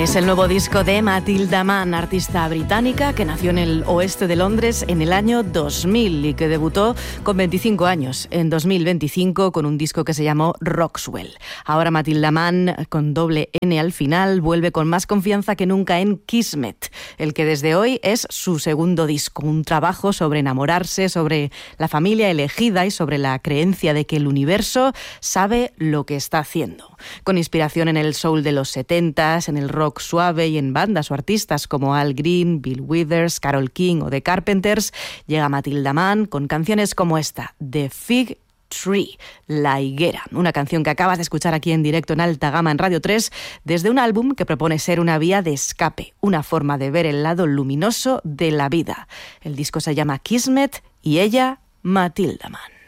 Es el nuevo disco de Matilda Mann, artista británica que nació en el oeste de Londres en el año 2000 y que debutó con 25 años, en 2025, con un disco que se llamó Roxwell. Ahora Matilda Mann, con doble N al final, vuelve con más confianza que nunca en Kismet, el que desde hoy es su segundo disco, un trabajo sobre enamorarse, sobre la familia elegida y sobre la creencia de que el universo sabe lo que está haciendo. Con inspiración en el soul de los 70s, en el rock suave y en bandas o artistas como Al Green, Bill Withers, Carole King o The Carpenters, llega Matilda Mann con canciones como esta, The Fig Tree, La Higuera, una canción que acabas de escuchar aquí en directo en Alta Gama en Radio 3, desde un álbum que propone ser una vía de escape, una forma de ver el lado luminoso de la vida. El disco se llama Kismet y ella, Matilda Mann.